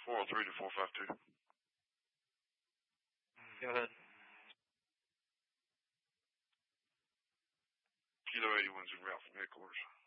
403 to 452. Go ahead. Kilo 81's en route from headquarters.